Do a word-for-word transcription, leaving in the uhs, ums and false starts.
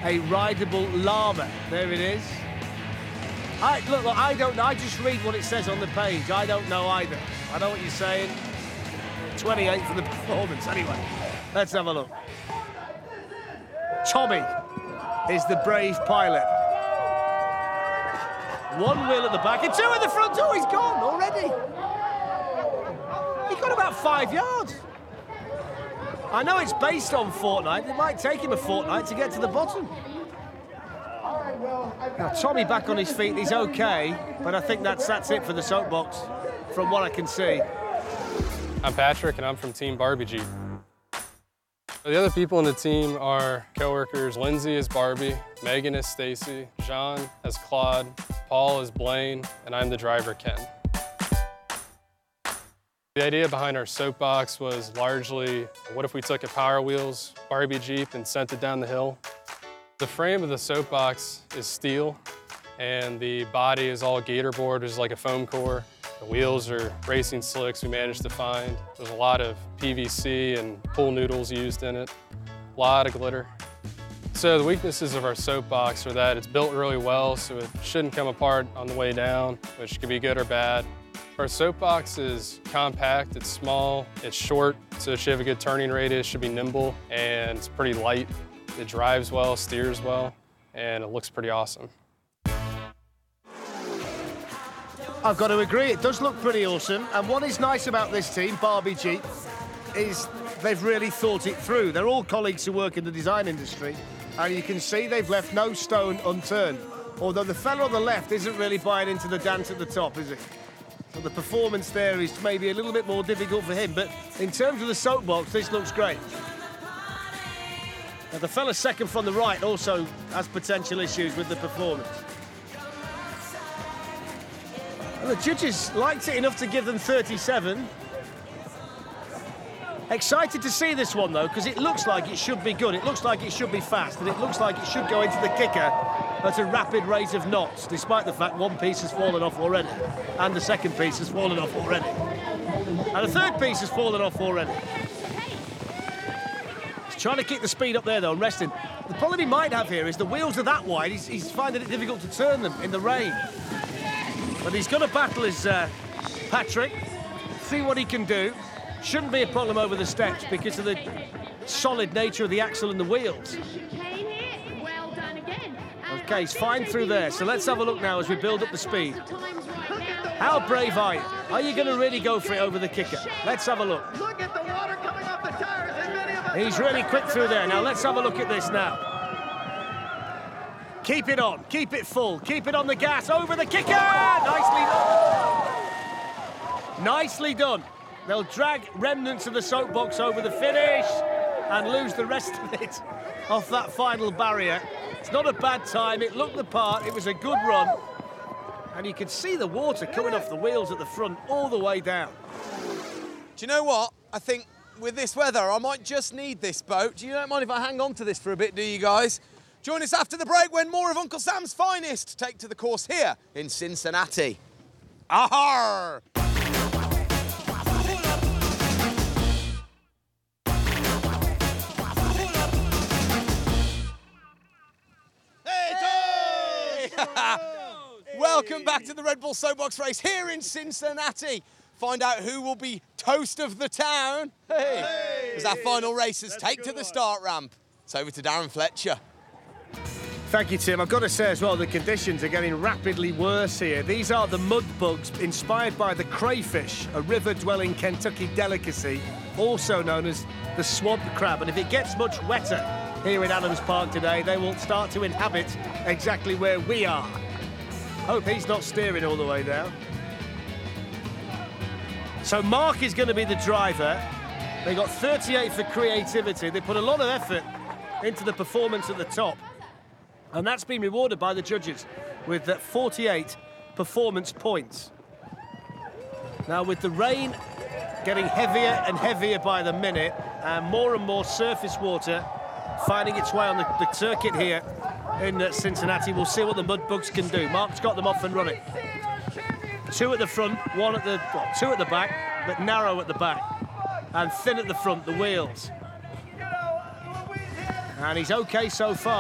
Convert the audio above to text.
a rideable llama. There it is. I, look, look, I don't know. I just read what it says on the page. I don't know either. I know what you're saying. twenty-eight for the performance. Anyway, let's have a look. Tommy is the brave pilot. One wheel at the back and two at the front. Oh, he's gone already. He got about five yards. I know it's based on Fortnite. It might take him a fortnight to get to the bottom. Now, Tommy back on his feet. He's okay, but I think that's that's it for the soapbox, from what I can see. I'm Patrick, and I'm from Team Barbie Jeep. The other people in the team are coworkers. Lindsay is Barbie, Megan is Stacy, John is Claude, Paul is Blaine, and I'm the driver, Ken. The idea behind our soapbox was largely, what if we took a Power Wheels Barbie Jeep and sent it down the hill? The frame of the soapbox is steel, and the body is all gator board, which is like a foam core. The wheels are racing slicks we managed to find. There's a lot of P V C and pool noodles used in it, a lot of glitter. So the weaknesses of our soapbox are that it's built really well, so it shouldn't come apart on the way down, which could be good or bad. Our soapbox is compact, it's small, it's short, so it should have a good turning radius, should be nimble, and it's pretty light. It drives well, steers well, and it looks pretty awesome. I've got to agree, it does look pretty awesome. And what is nice about this team, Barbie Jeep, is they've really thought it through. They're all colleagues who work in the design industry, and you can see they've left no stone unturned. Although the fellow on the left isn't really buying into the dance at the top, is it? So the performance there is maybe a little bit more difficult for him, but in terms of the soapbox, this looks great. Now, the fella second from the right also has potential issues with the performance. Well, the judges liked it enough to give them thirty-seven. Excited to see this one, though, because it looks like it should be good. It looks like it should be fast, and it looks like it should go into the kicker at a rapid rate of knots, despite the fact one piece has fallen off already, and the second piece has fallen off already. And the third piece has fallen off already. He's trying to keep the speed up there, though, and resting. The problem he might have here is the wheels are that wide, he's, he's finding it difficult to turn them in the rain. But he's going to battle his uh, Patrick, see what he can do. Shouldn't be a problem over the steps because of the solid nature of the axle and the wheels. Okay, he's fine through there. So let's have a look now as we build up the speed. How brave are you? Are you going to really go for it over the kicker? Let's have a look. Look at the water coming off the tires. And many of us He's really quick through there. Now let's have a look at this now. Keep it on, keep it full, keep it on the gas, over the kicker! Nicely done. Nicely done. They'll drag remnants of the soapbox over the finish and lose the rest of it off that final barrier. It's not a bad time, it looked the part, it was a good run. And you can see the water coming off the wheels at the front all the way down. Do you know what? I think with this weather, I might just need this boat. Do you don't mind if I hang on to this for a bit, do you guys? Join us after the break when more of Uncle Sam's finest take to the course here in Cincinnati. Ahar! Hey! Welcome back to the Red Bull Soapbox race here in Cincinnati. Find out who will be toast of the town. Hey! As our final racers take to the start ramp. It's over to Darren Fletcher. Thank you, Tim. I've got to say as well, the conditions are getting rapidly worse here. These are the mud bugs inspired by the crayfish, a river-dwelling Kentucky delicacy, also known as the swamp crab. And if it gets much wetter here in Adams Park today, they will start to inhabit exactly where we are. Hope he's not steering all the way down. So Mark is going to be the driver. They got thirty-eight for creativity. They put a lot of effort into the performance at the top. And that's been rewarded by the judges with forty-eight performance points. Now, with the rain getting heavier and heavier by the minute, and more and more surface water finding its way on the, the circuit here in uh, Cincinnati, we'll see what the mud bugs can do. Mark's got them off and running. Two at the front, one at the, well, two at the back, but narrow at the back, and thin at the front, the wheels. And he's okay so far.